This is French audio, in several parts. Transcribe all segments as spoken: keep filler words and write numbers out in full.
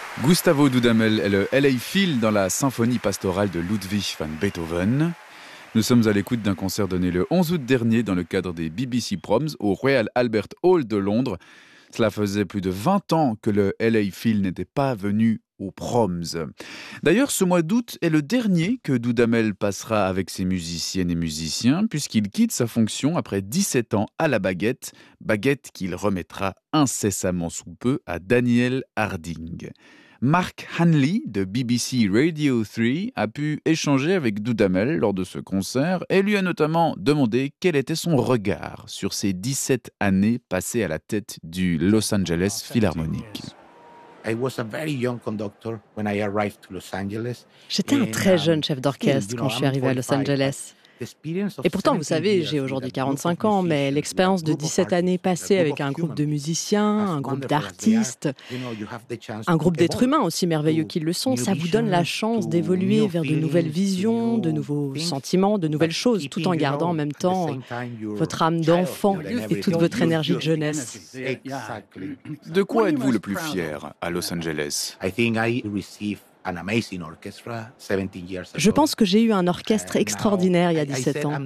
Gustavo Dudamel est le L A Phil dans la symphonie pastorale de Ludwig van Beethoven. Nous sommes à l'écoute d'un concert donné le onze août dernier dans le cadre des B B C Proms au Royal Albert Hall de Londres. Cela faisait plus de vingt ans que le L A Phil n'était pas venu aux Proms. D'ailleurs, ce mois d'août est le dernier que Dudamel passera avec ses musiciennes et musiciens, puisqu'il quitte sa fonction après dix-sept ans à la baguette, baguette qu'il remettra incessamment sous peu à Daniel Harding. Mark Hanley de B B C Radio trois a pu échanger avec Dudamel lors de ce concert et lui a notamment demandé quel était son regard sur ces dix-sept années passées à la tête du Los Angeles Philharmonic. J'étais un très jeune chef d'orchestre quand je suis arrivé à Los Angeles. Et pourtant, vous savez, j'ai aujourd'hui quarante-cinq ans, mais l'expérience de dix-sept années passées avec un groupe de musiciens, un groupe d'artistes, un groupe d'êtres humains aussi merveilleux qu'ils le sont, ça vous donne la chance d'évoluer vers de nouvelles visions, de nouveaux sentiments, de nouvelles choses, tout en gardant en même temps votre âme d'enfant et toute votre énergie de jeunesse. De quoi êtes-vous le plus fier à Los Angeles ? Je pense que j'ai eu un orchestre extraordinaire il y a dix-sept ans.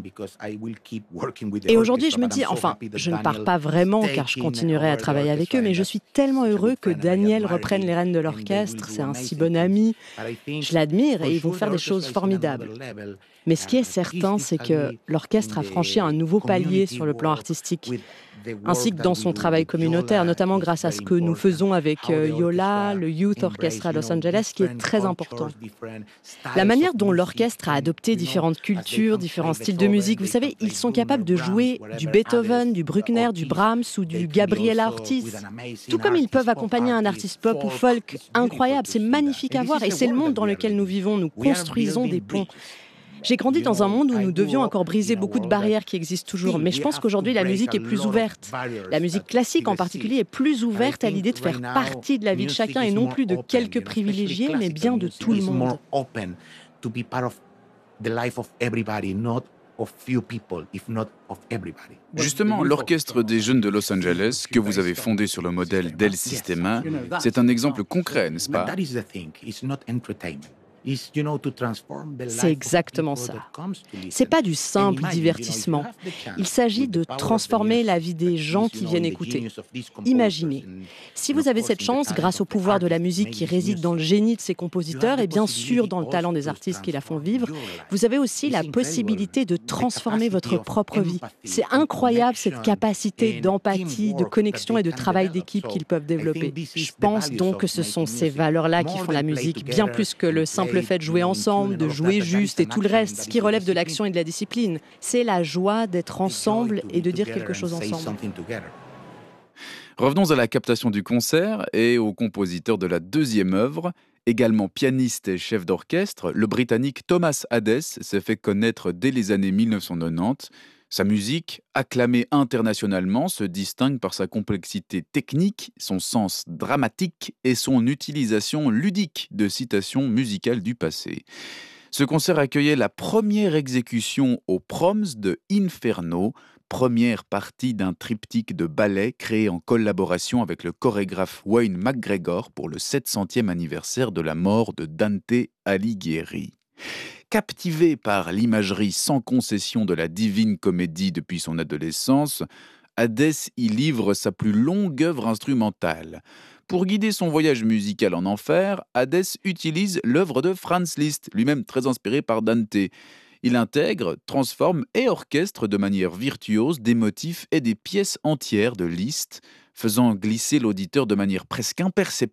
Et aujourd'hui, je me dis, enfin, je ne pars pas vraiment car je continuerai à travailler avec eux, mais je suis tellement heureux que Daniel reprenne les rênes de l'orchestre. C'est un si bon ami. Je l'admire et ils vont faire des choses formidables. Mais ce qui est certain, c'est que l'orchestre a franchi un nouveau palier sur le plan artistique, ainsi que dans son travail communautaire, notamment grâce à ce que nous faisons avec Yola, le Youth Orchestra Los Angeles, qui est très important. La manière dont l'orchestre a adopté différentes cultures, différents styles de musique, vous savez, ils sont capables de jouer du Beethoven, du Bruckner, du Brahms ou du Gabriela Ortiz. Tout comme ils peuvent accompagner un artiste pop ou folk incroyable, c'est magnifique à voir et c'est le monde dans lequel nous vivons, nous construisons des ponts. J'ai grandi dans un monde où nous devions encore briser beaucoup de barrières qui existent toujours, mais je pense qu'aujourd'hui la musique est plus ouverte. La musique classique en particulier est plus ouverte à l'idée de faire partie de la vie de chacun et non plus de quelques privilégiés, mais bien de tout le monde. Justement, l'Orchestre des Jeunes de Los Angeles, que vous avez fondé sur le modèle d'El Sistema, c'est un exemple concret, n'est-ce pas ? C'est exactement ça. C'est pas du simple divertissement. Il s'agit de transformer la vie des gens qui viennent écouter. Imaginez, si vous avez cette chance, grâce au pouvoir de la musique qui réside dans le génie de ses compositeurs et bien sûr dans le talent des artistes qui la font vivre, vous avez aussi la possibilité de transformer votre propre vie. C'est incroyable cette capacité d'empathie, de connexion et de travail d'équipe qu'ils peuvent développer. Je pense donc que ce sont ces valeurs-là qui font la musique, bien plus que le simple le fait de jouer ensemble, de jouer juste et tout le reste, ce qui relève de l'action et de la discipline. C'est la joie d'être ensemble et de dire quelque chose ensemble. Revenons à la captation du concert et au compositeur de la deuxième œuvre. Également pianiste et chef d'orchestre, le Britannique Thomas Hadès s'est fait connaître dès les années mille neuf cent quatre-vingt-dix. Sa musique, acclamée internationalement, se distingue par sa complexité technique, son sens dramatique et son utilisation ludique de citations musicales du passé. Ce concert accueillait la première exécution aux Proms de Inferno, première partie d'un triptyque de ballet créé en collaboration avec le chorégraphe Wayne McGregor pour le sept centième anniversaire de la mort de Dante Alighieri. Captivé par l'imagerie sans concession de la Divine Comédie depuis son adolescence, Hadès y livre sa plus longue œuvre instrumentale. Pour guider son voyage musical en enfer, Hadès utilise l'œuvre de Franz Liszt, lui-même très inspiré par Dante. Il intègre, transforme et orchestre de manière virtuose des motifs et des pièces entières de Liszt, faisant glisser l'auditeur de manière presque imperceptible